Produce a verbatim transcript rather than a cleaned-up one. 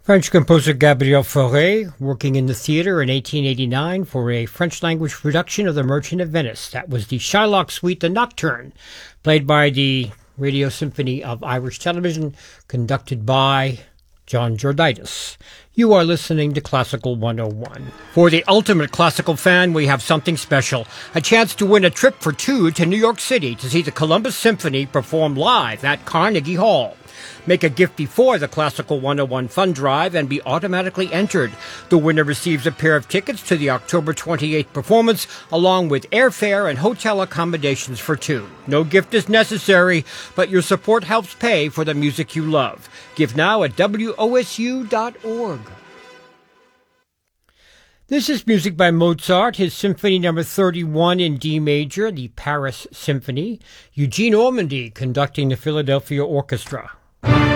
French composer Gabriel Fauré, working in the theater in eighteen eighty-nine for a French-language production of The Merchant of Venice. That was the Shylock Suite, the Nocturne, played by the Radio Symphony of Irish Television, conducted by John Jorditis. You are listening to Classical one oh one. For the ultimate classical fan, we have something special. A chance to win a trip for two to New York City to see the Columbus Symphony perform live at Carnegie Hall. Make a gift before the Classical one oh one Fund Drive and be automatically entered. The winner receives a pair of tickets to the October twenty-eighth performance, along with airfare and hotel accommodations for two. No gift is necessary, but your support helps pay for the music you love. Give now at W O S U dot org. This is music by Mozart, his Symphony Number thirty-one in D major, the Paris Symphony. Eugene Ormandy conducting the Philadelphia Orchestra.